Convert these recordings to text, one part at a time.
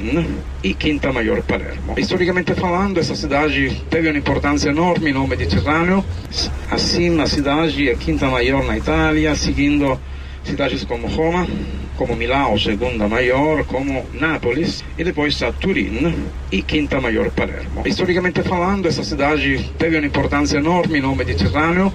Turim e quinta maior Palermo. Historicamente falando, essa cidade teve uma importância enorme no Mediterrâneo. Assim, a cidade é a quinta maior na Itália, seguindo cidades como Roma, como Milão, segunda maior, como Nápoles, e depois a Turim e quinta maior Palermo. Historicamente falando, essa cidade teve uma importância enorme no Mediterrâneo,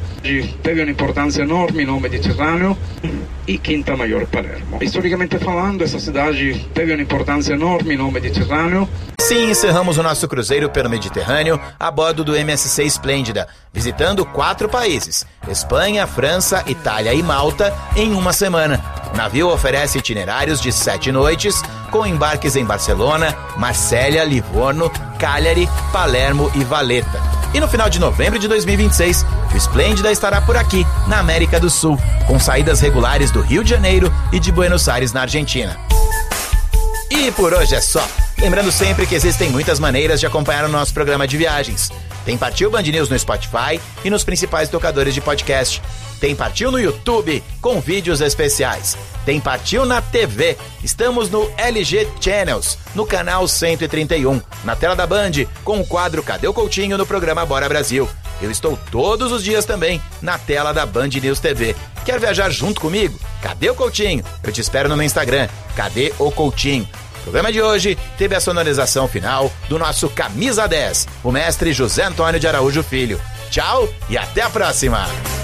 e quinta maior Palermo. Historicamente falando, essa cidade teve uma importância enorme no Mediterrâneo. Sim, encerramos o nosso cruzeiro pelo Mediterrâneo a bordo do MSC Esplêndida, visitando 4 países: Espanha, França, Itália e Malta, em uma semana. O navio oferece itinerários de 7 noites, com embarques em Barcelona, Marsella, Livorno, Cagliari, Palermo e Valletta. E no final de novembro de 2026, o Esplêndida estará por aqui, na América do Sul, com saídas regulares do Rio de Janeiro e de Buenos Aires, na Argentina. E por hoje é só. Lembrando sempre que existem muitas maneiras de acompanhar o nosso programa de viagens. Tem Partiu Band News no Spotify e nos principais tocadores de podcast. Tem Partiu no YouTube, com vídeos especiais. Tem Partiu na TV. Estamos no LG Channels, no canal 131. Na tela da Band, com o quadro Cadê o Coutinho no programa Bora Brasil. Eu estou todos os dias também na tela da Band News TV. Quer viajar junto comigo? Cadê o Coutinho? Eu te espero no meu Instagram. Cadê o Coutinho? O programa de hoje teve a sonorização final do nosso Camisa 10, o mestre José Antônio de Araújo Filho. Tchau e até a próxima!